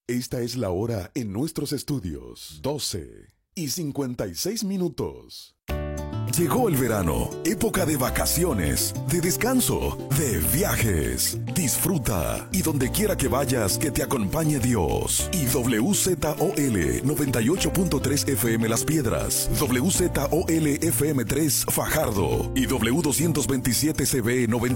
Esta es la hora en nuestros estudios, 12:56. Llegó el verano, época de vacaciones, de descanso, de viajes. Disfruta y donde quiera que vayas, que te acompañe Dios. Y WZOL 98.3 FM Las Piedras, WZOL FM 3 Fajardo y W227 CB 90.